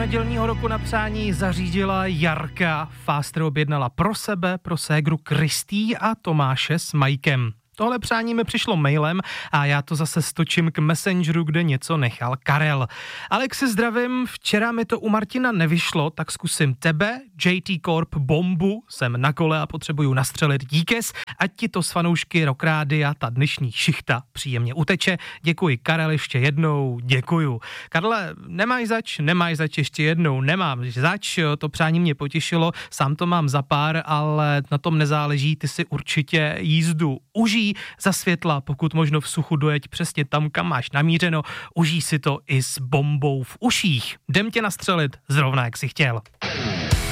nedělního roku na přání zařídila Jarka. Fástr objednala pro sebe, pro ségru Kristý a Tomáše s Majkem. Tohle přání mi přišlo mailem a já to zase stočím k Messengeru, kde něco nechal Karel. Alexi, zdravím, včera mi to u Martina nevyšlo, tak zkusím tebe, JT Corp bombu, jsem na kole a potřebuju nastřelit díkes, ať ti to s fanoušky Rock Rádia ta dnešní šichta příjemně uteče. Děkuji, Karel, ještě jednou, děkuju. Karle, nemáš zač ještě jednou, nemám zač, to přání mě potěšilo, sám to mám za pár, ale na tom nezáleží, ty si určitě jízdu užij za světla, pokud možno v suchu dojeď přesně tam, kam máš namířeno, užij si to i s bombou v uších. Jdem tě nastřelit zrovna, jak si chtěl.